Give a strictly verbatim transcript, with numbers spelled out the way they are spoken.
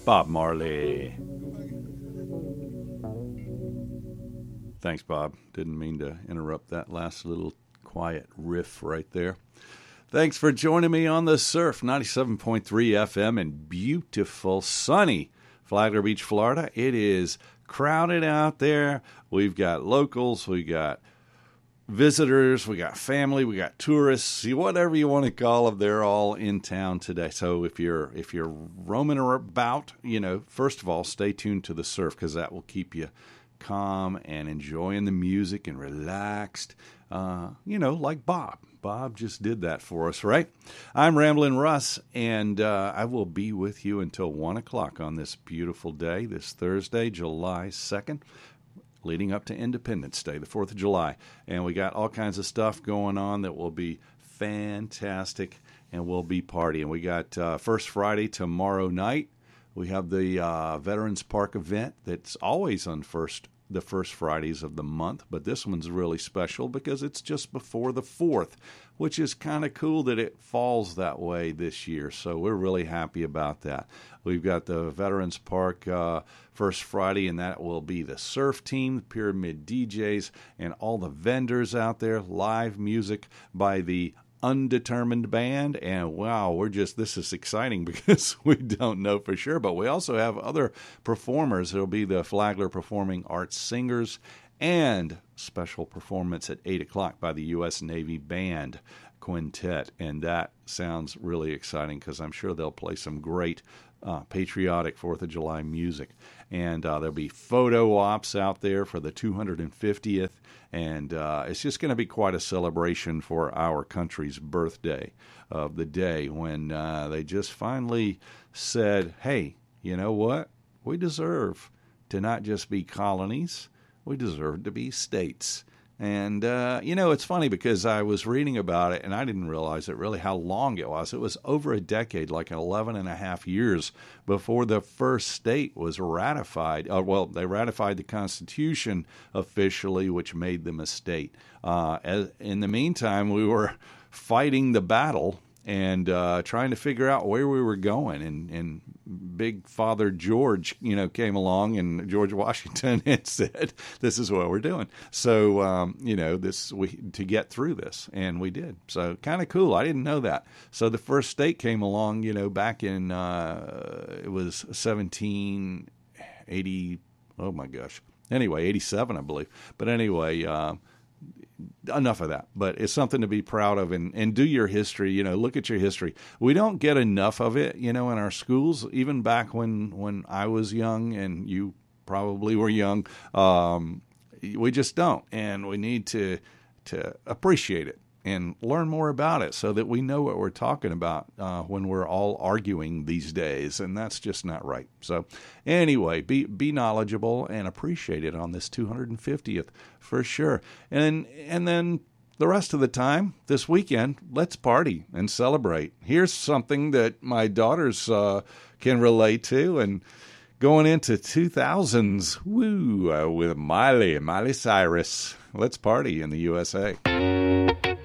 Bob Marley. Thanks, Bob. Didn't mean to interrupt that last little quiet riff right there. Thanks for joining me on the Surf, ninety-seven point three F M in beautiful, sunny Flagler Beach, Florida. It is crowded out there. We've got locals, we got visitors, we got family, we got tourists, whatever you want to call them. They're all in town today. So if you're if you're roaming about, you know, first of all, stay tuned to the Surf because that will keep you calm and enjoying the music and relaxed. Uh, you know, like Bob. Bob just did that for us, right? I'm Ramblin' Russ, and uh, I will be with you until one o'clock on this beautiful day, this Thursday, July second, leading up to Independence Day, the fourth of July. And we got all kinds of stuff going on that will be fantastic, and we'll be partying. We got uh, First Friday tomorrow night. We have the uh, Veterans Park event that's always on first the first Fridays of the month, but this one's really special because it's just before the fourth, which is kind of cool that it falls that way this year. So we're really happy about that. We've got the Veterans Park uh, First Friday, and that will be the Surf Team, the Pyramid D Js, and all the vendors out there, live music by the Undetermined Band. And wow, we're just, this is exciting because we don't know for sure, but we also have other performers. There'll be the Flagler Performing Arts Singers and special performance at eight o'clock by the U S Navy Band Quintet. And that sounds really exciting because I'm sure they'll play some great uh, patriotic fourth of July music. And uh, there'll be photo ops out there for the two hundred fiftieth. And uh, it's just going to be quite a celebration for our country's birthday of the day when uh, they just finally said, hey, you know what? We deserve to not just be colonies. We deserve to be states. And, uh, you know, it's funny because I was reading about it and I didn't realize it really how long it was. It was over a decade, like eleven and a half years before the first state was ratified. Uh, well, they ratified the Constitution officially, which made them a state. Uh, as, in the meantime, we were fighting the battle and uh, trying to figure out where we were going. And, and Big Father George, you know, came along, and George Washington had said, "This is what we're doing." So, um, you know, this we to get through this, and we did. So, kind of cool. I didn't know that. So, the first state came along, you know, back in uh, it was seventeen eighty. Oh my gosh. Anyway, eighty-seven, I believe. But anyway. Uh, Enough of that, but it's something to be proud of, and, and do your history, you know, look at your history. We don't get enough of it, you know, in our schools, even back when, when I was young and you probably were young. Um, we just don't, and we need to, to appreciate it and learn more about it so that we know what we're talking about uh, when we're all arguing these days, and that's just not right. So anyway, be be knowledgeable and appreciate it on this two hundred fiftieth for sure. And and then the rest of the time this weekend, let's party and celebrate. Here's something that my daughters uh, can relate to, and going into two thousands, woo, uh, with Miley, Miley Cyrus. Let's party in the U S A.